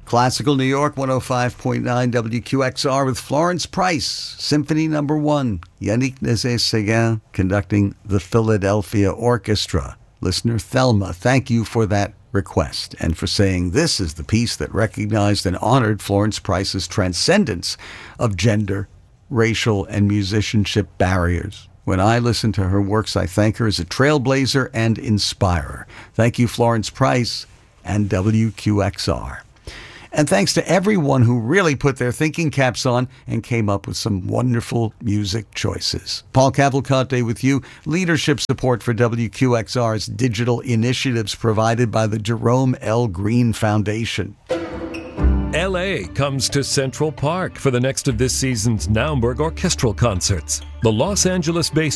Classical New York 105.9 WQXR with Florence Price, Symphony No. 1. Yannick Nézet-Séguin conducting the Philadelphia Orchestra. Listener Thelma, thank you for that request and for saying this is the piece that recognized and honored Florence Price's transcendence of gender, racial, and musicianship barriers. When I listen to her works, I thank her as a trailblazer and inspirer. Thank you, Florence Price and WQXR. And thanks to everyone who really put their thinking caps on and came up with some wonderful music choices. Paul Cavalcante with you. Leadership support for WQXR's digital initiatives provided by the Jerome L. Green Foundation. LA comes to Central Park for the next of this season's Naumburg Orchestral Concerts. The Los Angeles-based